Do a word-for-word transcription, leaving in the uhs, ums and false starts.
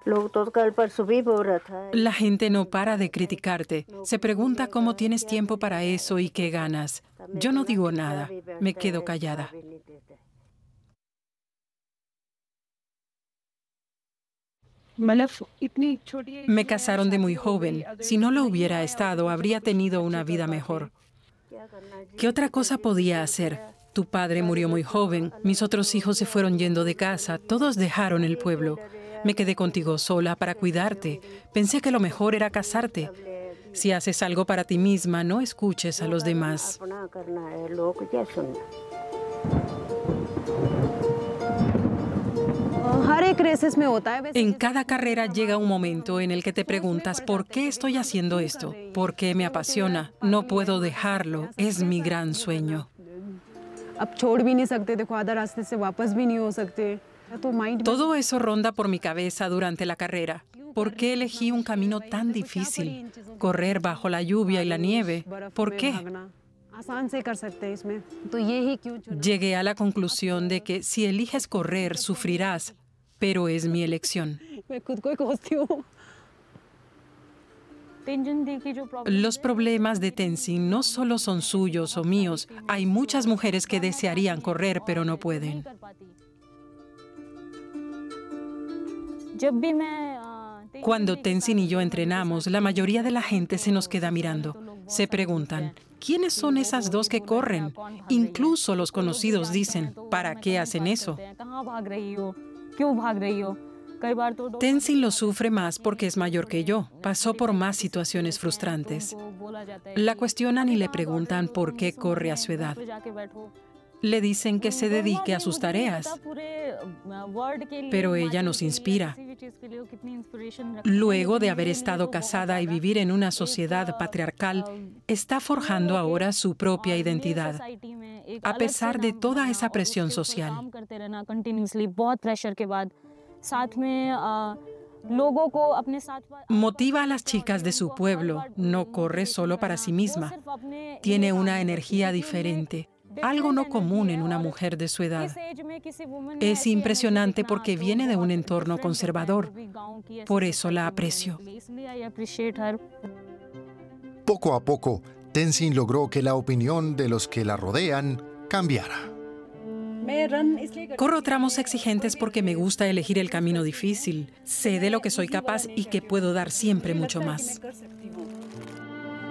La gente no para de criticarte. Se pregunta cómo tienes tiempo para eso y qué ganas. Yo no digo nada, me quedo callada. Me casaron de muy joven. Si no lo hubiera estado, habría tenido una vida mejor. ¿Qué otra cosa podía hacer? Tu padre murió muy joven, mis otros hijos se fueron yendo de casa, todos dejaron el pueblo. Me quedé contigo sola para cuidarte. Pensé que lo mejor era casarte. Si haces algo para ti misma, no escuches a los demás. En cada carrera llega un momento en el que te preguntas, ¿por qué estoy haciendo esto? ¿Por qué me apasiona? No puedo dejarlo, es mi gran sueño. Todo eso ronda por mi cabeza durante la carrera. ¿Por qué elegí un camino tan difícil? Correr bajo la lluvia y la nieve. ¿Por qué? Llegué a la conclusión de que si eliges correr, sufrirás, pero es mi elección. Los problemas de Tenzin no solo son suyos o míos. Hay muchas mujeres que desearían correr, pero no pueden. Cuando Tenzin y yo entrenamos, la mayoría de la gente se nos queda mirando. Se preguntan, ¿quiénes son esas dos que corren? Incluso los conocidos dicen, ¿para qué hacen eso? Tenzin lo sufre más porque es mayor que yo. Pasó por más situaciones frustrantes. La cuestionan y le preguntan por qué corre a su edad. Le dicen que se dedique a sus tareas, pero ella nos inspira. Luego de haber estado casada y vivir en una sociedad patriarcal, está forjando ahora su propia identidad, a pesar de toda esa presión social. Motiva a las chicas de su pueblo, no corre solo para sí misma. Tiene una energía diferente. Algo no común en una mujer de su edad. Es impresionante porque viene de un entorno conservador. Por eso la aprecio. Poco a poco, Tenzin logró que la opinión de los que la rodean cambiara. Corro tramos exigentes porque me gusta elegir el camino difícil. Sé de lo que soy capaz y que puedo dar siempre mucho más.